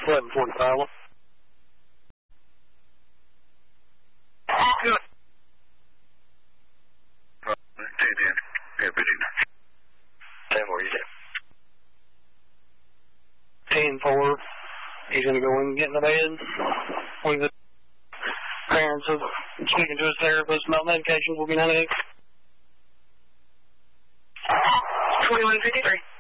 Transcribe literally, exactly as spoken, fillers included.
eleven forty-five. Good. ten ten. Yeah, fifteen. ten four, you said. ten four. He's going to go in and get in the bed. With the parents of speaking to his therapist about medication will be ninety-eight. twenty-one fifty-three.